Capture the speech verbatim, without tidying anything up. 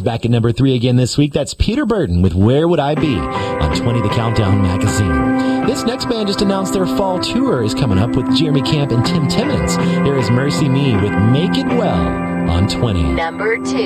back at number three again this week. That's Peter Burton with Where Would I Be on twenty The Countdown magazine. This next band just announced their fall tour is coming up with Jeremy Camp and Tim Timmons. Here is Mercy Me with Make It Well on twenty. Number two.